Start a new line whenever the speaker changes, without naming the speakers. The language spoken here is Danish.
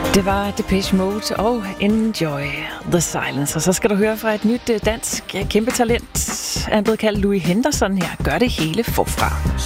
Det var Depeche Mode og Enjoy the Silence. Og så skal du høre fra et nyt dansk kæmpe talent. Han er blevet kaldt Louis Henderson her. Gør det hele forfra.